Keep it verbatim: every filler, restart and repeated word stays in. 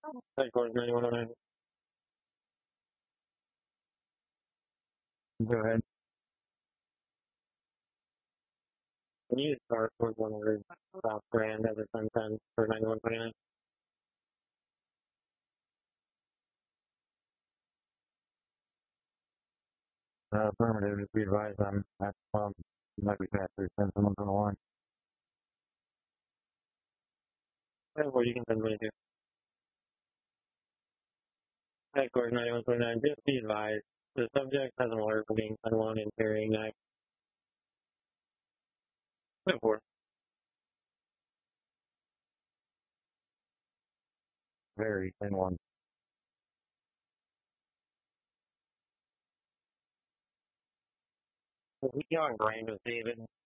Headquarters ninety-one oh nine. Go ahead. Can you start with one hundred South Grand as a ten ten for ninety-one twenty-nine? Uh, affirmative, just be advised I'm at the pump. You might be faster, send someone on the line. Yeah, well, you can send me to. Headquarters ninety-one twenty-nine, just be advised. The subject has an alert for being ten one and carrying knife. Go for it. Very ten one. We on Grand with David.